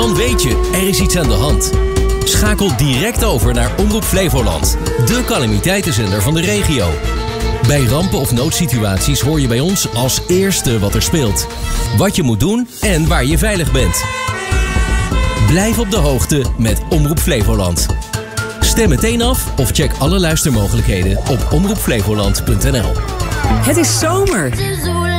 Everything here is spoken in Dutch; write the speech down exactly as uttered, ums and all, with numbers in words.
Dan weet je, er is iets aan de hand. Schakel direct over naar Omroep Flevoland, de calamiteitenzender van de regio. Bij rampen of noodsituaties hoor je bij ons als eerste wat er speelt. Wat je moet doen en waar je veilig bent. Blijf op de hoogte met Omroep Flevoland. Stem meteen af of check alle luistermogelijkheden op omroep flevoland punt n l. Het is zomer.